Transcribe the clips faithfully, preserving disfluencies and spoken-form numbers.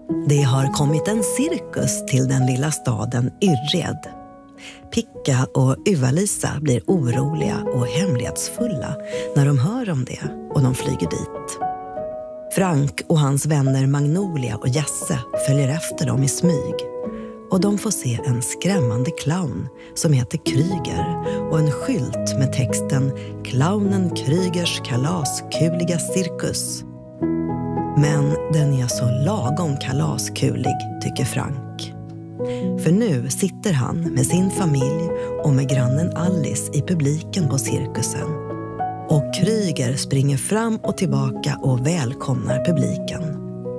Det har kommit en cirkus till den lilla staden Yrred. Picka och Uva-Lisa blir oroliga och hemlighetsfulla när de hör om det och de flyger dit. Frank och hans vänner Magnolia och Jesse följer efter dem i smyg. Och de får se en skrämmande clown som heter Kryger och en skylt med texten Clownen Krygers kalaskuliga cirkus. Men den är så lagom kalaskulig, tycker Frank. För nu sitter han med sin familj och med grannen Alice i publiken på cirkusen. Och Kryger springer fram och tillbaka och välkomnar publiken.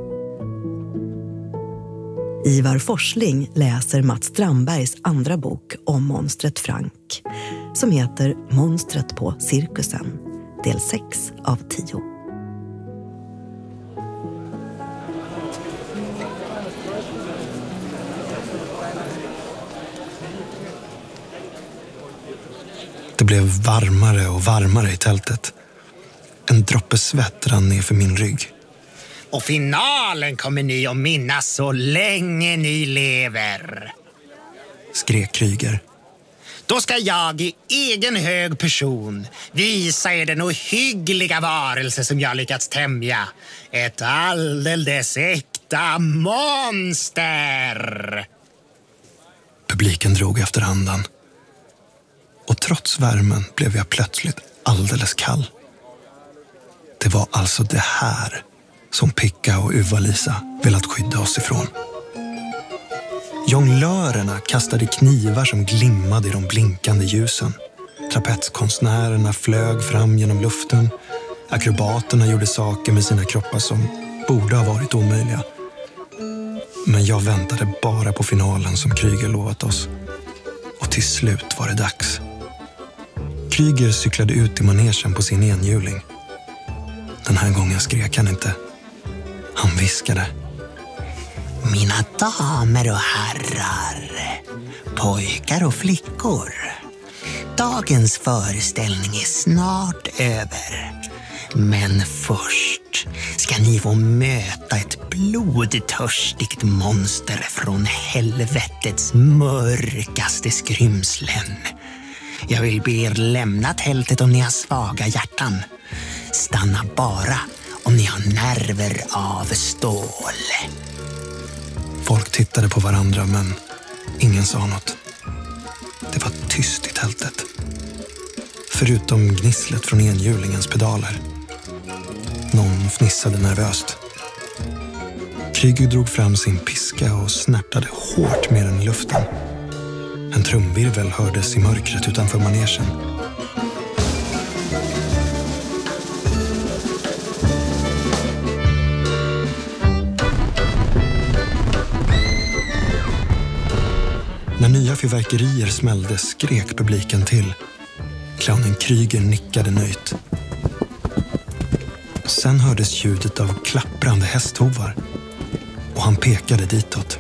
Ivar Forsling läser Mats Strandbergs andra bok om monstret Frank, som heter Monstret på cirkusen, del sex av tio. Det blev varmare och varmare i tältet. En droppe svett rann ner för min rygg. Och finalen kommer ni att minnas så länge ni lever, skrek Kryger. Då ska jag i egen hög person visa er den ohyggliga varelse som jag lyckats tämja. Ett alldeles äkta monster! Publiken drog efter andan. Och trots värmen blev jag plötsligt alldeles kall. Det var alltså det här som Picka och Uva-Lisa velat skydda oss ifrån. Jonglörerna kastade knivar som glimmade i de blinkande ljusen. Trapetskonstnärerna flög fram genom luften. Akrobaterna gjorde saker med sina kroppar som borde ha varit omöjliga. Men jag väntade bara på finalen som Kryger lovat oss. Och till slut var det dags. Kryger cyklade ut i manegen på sin enhjuling. Den här gången skrek han inte. Han viskade. Mina damer och herrar, pojkar och flickor. Dagens föreställning är snart över. Men först ska ni få möta ett blodtörstigt monster från helvetets mörkaste skrymslen. Jag vill be er lämna tältet om ni har svaga hjärtan. Stanna bara om ni har nerver av stål. Folk tittade på varandra, men ingen sa något. Det var tyst i tältet. Förutom gnisslet från enhjulingens pedaler. Någon fnissade nervöst. Kryger drog fram sin piska och snärtade hårt med den i luften. En trumvirvel hördes i mörkret utanför manegen. När nya fyrverkerier smällde skrek publiken till. Clownen Kryger nickade nöjt. Sen hördes ljudet av klapprande hästhovar och han pekade ditåt.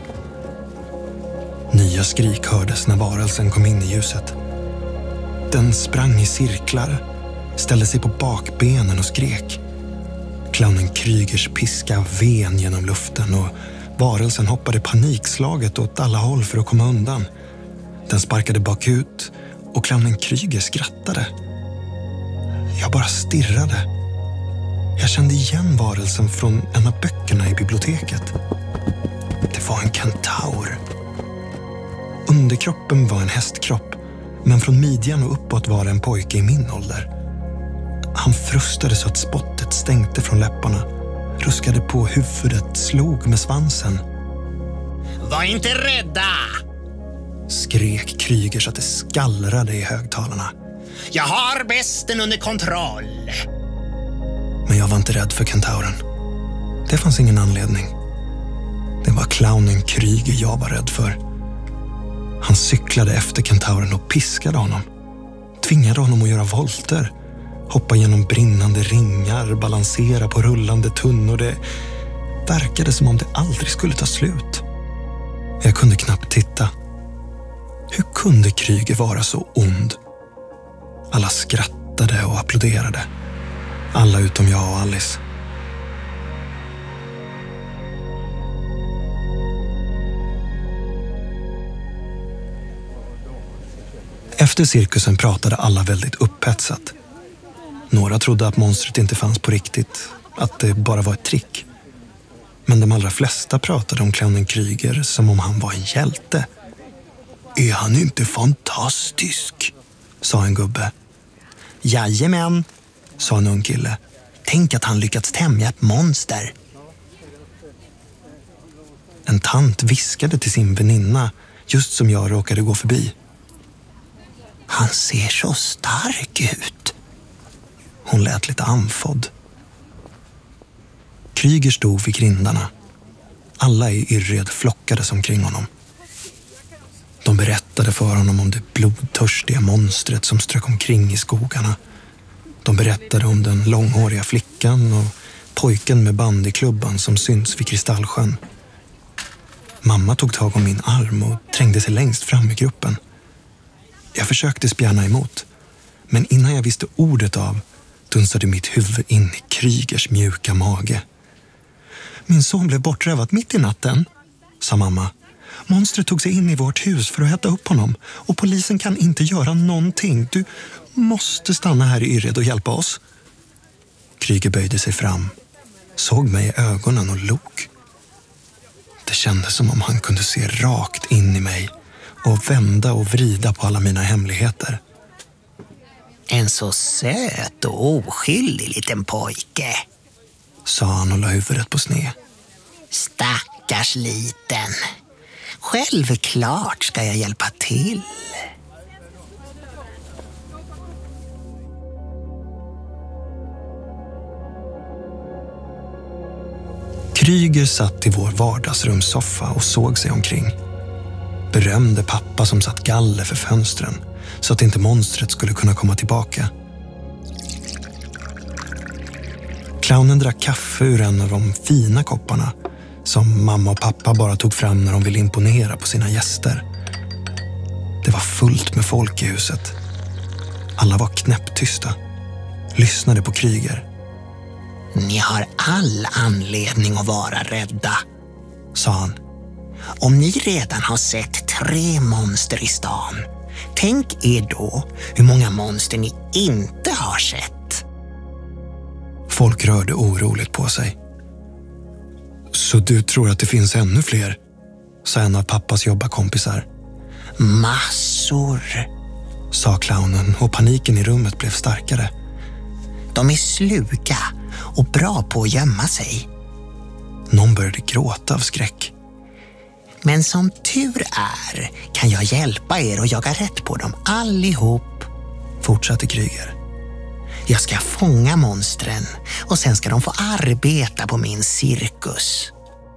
Nya skrik hördes när varelsen kom in i ljuset. Den sprang i cirklar, ställde sig på bakbenen och skrek. Clownen Krygers piska ven genom luften och varelsen hoppade panikslaget åt alla håll för att komma undan. Den sparkade bakut och clownen Kryger skrattade. Jag bara stirrade. Jag kände igen varelsen från en av böckerna i biblioteket. Det var en kentaur. Underkroppen var en hästkropp, men från midjan och uppåt var det en pojke i min ålder. Han frustade så att spottet stänkte från läpparna, ruskade på huvudet, slog med svansen. Var inte rädda! Skrek Kryger så att det skallrade i högtalarna. Jag har besten under kontroll. Men jag var inte rädd för kentauren. Det fanns ingen anledning. Det var clownen Kryger jag var rädd för. Han cyklade efter kentauren och piskade honom. Tvingade honom att göra volter. Hoppa genom brinnande ringar, balansera på rullande tunnor. Det verkade som om det aldrig skulle ta slut. Jag kunde knappt titta. Hur kunde Kryger vara så ond? Alla skrattade och applåderade. Alla utom jag och Alice. Efter cirkusen pratade alla väldigt upphetsat. Några trodde att monstret inte fanns på riktigt, att det bara var ett trick. Men de allra flesta pratade om clownen Kryger som om han var en hjälte. Är han inte fantastisk? Sa en gubbe. Jajamän, sa en ung kille. Tänk att han lyckats tämja ett monster. En tant viskade till sin väninna just som jag råkade gå förbi. Han ser så stark ut. Hon lät lite andfådd. Kryger stod vid grindarna. Alla i Yrred flockades omkring honom. De berättade för honom om det blodtörstiga monstret som strök omkring i skogarna. De berättade om den långhåriga flickan och pojken med bandyklubban som syns vid Kristallsjön. Mamma tog tag om min arm och trängde sig längst fram i gruppen. Jag försökte spjärna emot, men innan jag visste ordet av dunsade mitt huvud in i Krygers mjuka mage. Min son blev bortrövad mitt i natten, sa mamma. Monstret tog sig in i vårt hus för att äta upp honom och polisen kan inte göra någonting. Du måste stanna här i Yrred och hjälpa oss. Kryger böjde sig fram, såg mig i ögonen och log. Det kändes som om han kunde se rakt in i mig och vända och vrida på alla mina hemligheter. En så söt och oskyldig liten pojke, sa han och la huvudet på sned. Stackars liten. Självklart ska jag hjälpa till. Kryger satt i vår vardagsrumssoffa och såg sig omkring. Berömde pappa som satt galler för fönstren så att inte monstret skulle kunna komma tillbaka. Clownen drack kaffe ur en av de fina kopparna som mamma och pappa bara tog fram när de ville imponera på sina gäster. Det var fullt med folk i huset. Alla var knäpptysta. Lyssnade på Kryger. Ni har all anledning att vara rädda, sa han. Om ni redan har sett tre monster i stan, tänk er då hur många monster ni inte har sett. Folk rörde oroligt på sig. Så du tror att det finns ännu fler? Sa en av pappas jobbarkompisar. Massor, sa clownen och paniken i rummet blev starkare. De är sluga och bra på att gömma sig. Någon började gråta av skräck. Men som tur är kan jag hjälpa er att jaga rätt på dem allihop, fortsatte Kryger. Jag ska fånga monstren och sen ska de få arbeta på min cirkus.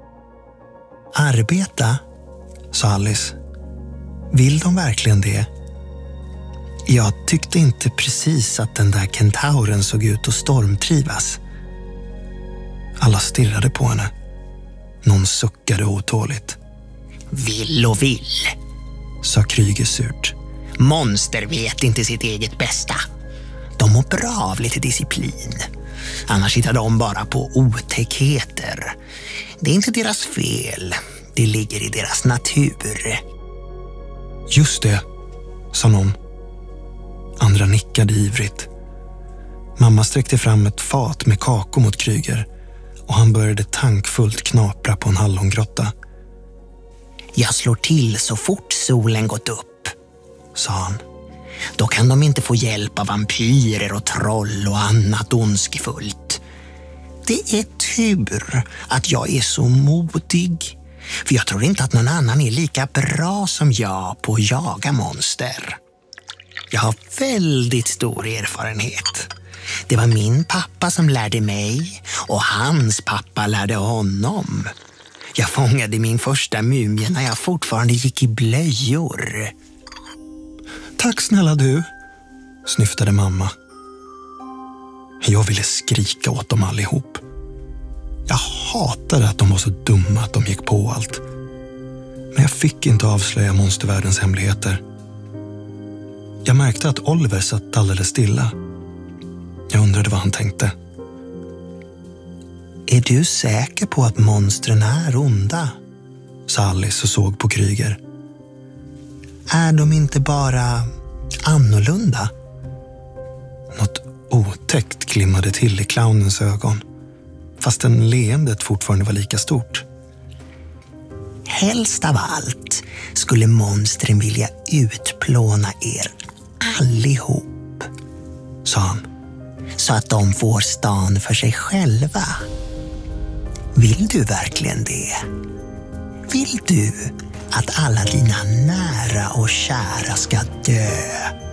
Arbeta, sa Alice. Vill de verkligen det? Jag tyckte inte precis att den där kentauren såg ut att stormtrivas. Alla stirrade på henne. Någon suckade otåligt. Vill och vill, sa Kryger surt. Monster vet inte sitt eget bästa. De mår bra av lite disciplin. Annars hittar de bara på otäckheter. Det är inte deras fel. Det ligger i deras natur. Just det, sa någon. Andra nickade ivrigt. Mamma sträckte fram ett fat med kakor mot Kryger och han började tankfullt knapra på en hallongrotta. Jag slår till så fort solen gått upp, sa han. Då kan de inte få hjälp av vampyrer och troll och annat ondskefullt. Det är tur att jag är så modig. För jag tror inte att någon annan är lika bra som jag på att jaga monster. Jag har väldigt stor erfarenhet. Det var min pappa som lärde mig och hans pappa lärde honom. Jag fångade min första mumie när jag fortfarande gick i blöjor. Tack snälla du, snyftade mamma. Jag ville skrika åt dem allihop. Jag hatade att de var så dumma att de gick på allt. Men jag fick inte avslöja monstervärldens hemligheter. Jag märkte att Oliver satt alldeles stilla. Jag undrade vad han tänkte. Är du säker på att monstren är onda? Sa Alice och såg på Kryger. Är de inte bara Annorlunda? Något otäckt glimmade till i clownens ögon, fastän leendet fortfarande var lika stort. Helst av allt skulle monstren vilja utplåna er allihop, sa han. Så att de får stan för sig själva. Vill du verkligen det? Vill du att alla dina nära och kära ska dö